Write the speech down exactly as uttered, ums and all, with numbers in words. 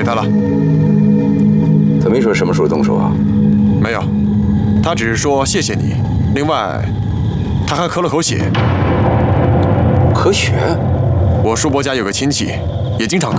给他了。 他没说什么时候动手啊？ 没有，他只是说谢谢你。另外，他还咳了口血。 咳血？ 我叔伯家有个亲戚，也经常咳。